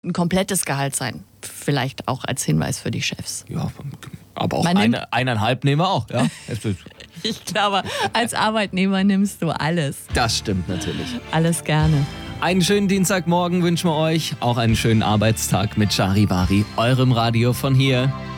ein komplettes Gehalt sein. Vielleicht auch als Hinweis für die Chefs. Ja, aber auch 1,5 nehmen wir auch. Ja? Ich glaube, als Arbeitnehmer nimmst du alles. Das stimmt natürlich. Alles gerne. Einen schönen Dienstagmorgen wünschen wir euch. Auch einen schönen Arbeitstag mit Charivari, eurem Radio von hier.